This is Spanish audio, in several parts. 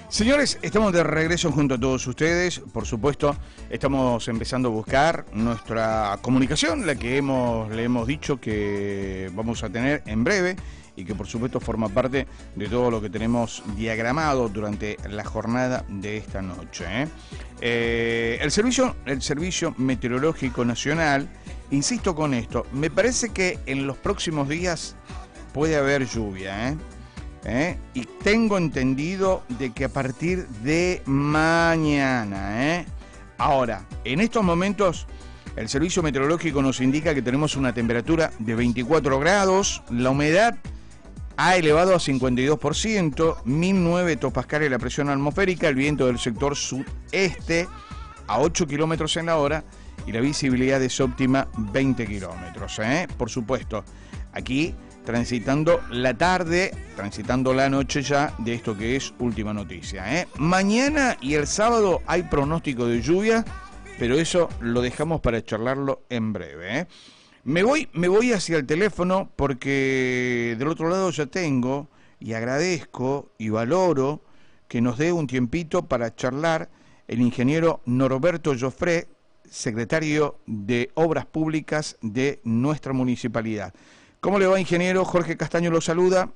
Señores, estamos de regreso junto a todos ustedes. Por supuesto, estamos empezando a buscar nuestra comunicación, la que le hemos dicho que vamos a tener en breve y que por supuesto forma parte de todo lo que tenemos diagramado durante la jornada de esta noche. El Servicio Meteorológico Nacional, insisto con esto, me parece que en los próximos días puede haber lluvia, y tengo entendido de que a partir de mañana, Ahora, en estos momentos, el Servicio Meteorológico nos indica que tenemos una temperatura de 24 grados, la humedad ha elevado a 52%, 1009 hectopascales la presión atmosférica, el viento del sector sudeste a 8 kilómetros en la hora y la visibilidad es óptima 20 kilómetros. Por supuesto, aquí transitando la tarde, transitando la noche ya de esto que es última noticia. Mañana y el sábado hay pronóstico de lluvia, pero eso lo dejamos para charlarlo en breve. Me voy hacia el teléfono porque del otro lado ya tengo y agradezco y valoro que nos dé un tiempito para charlar el ingeniero Norberto Joffre, secretario de Obras Públicas de nuestra municipalidad. ¿Cómo le va, ingeniero? Jorge Castaño lo saluda.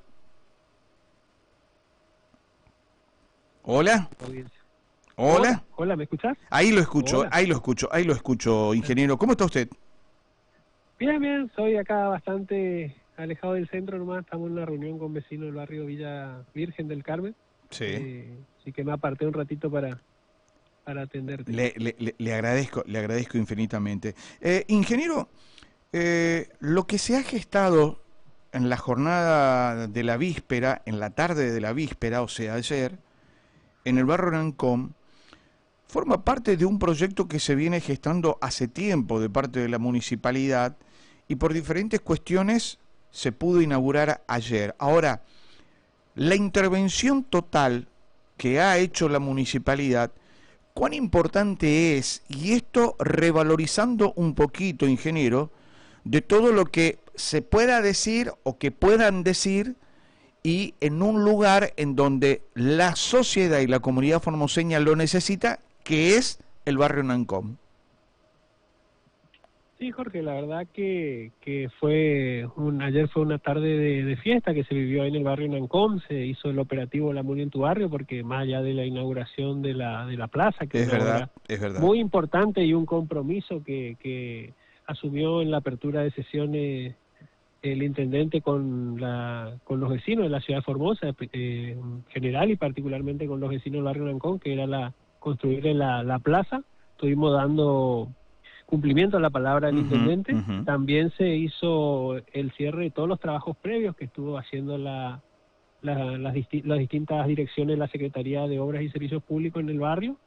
Hola. Hola. Hola, ¿me escuchás? Ahí lo escucho, Hola. ahí lo escucho, ingeniero. ¿Cómo está usted? Bien, soy acá bastante alejado del centro nomás, estamos en una reunión con vecinos del barrio Villa Virgen del Carmen. Sí. Así que me aparté un ratito para atenderte. Le agradezco infinitamente. Ingeniero, lo que se ha gestado en la jornada de la víspera, en la tarde de la víspera, o sea, ayer, en el barrio Nancón, forma parte de un proyecto que se viene gestando hace tiempo de parte de la municipalidad y por diferentes cuestiones se pudo inaugurar ayer. Ahora, la intervención total que ha hecho la municipalidad, ¿cuán importante es? Y esto revalorizando un poquito, ingeniero, de todo lo que se pueda decir o que puedan decir y en un lugar en donde la sociedad y la comunidad formoseña lo necesita, que es el barrio Nancón. Sí, Jorge, la verdad que ayer fue una tarde de fiesta que se vivió ahí en el barrio Nancón, se hizo el operativo La Muni en tu barrio, porque más allá de la inauguración de la plaza, que es verdad. Muy importante y un compromiso que asumió en la apertura de sesiones el intendente con los vecinos de la ciudad de Formosa, en general y particularmente con los vecinos del barrio Nancón, que era construir la plaza. Estuvimos dando cumplimiento a la palabra del intendente. También se hizo el cierre de todos los trabajos previos que estuvo haciendo las distintas direcciones de la Secretaría de Obras y Servicios Públicos en el barrio.